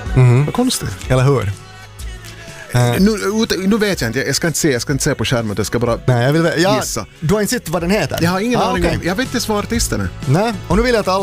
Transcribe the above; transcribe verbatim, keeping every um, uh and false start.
Mm. Vad konstigt. Eller hur? Uh, nu, nu vet jag inte, jag ska inte se, jag ska inte se på skärmen, jag ska bara nej, jag vill, jag, gissa. Du har inte sett vad den heter? Jag har ingen ah, aning okay. om, jag vet inte vad artisten är. Nej, och nu vill jag att alla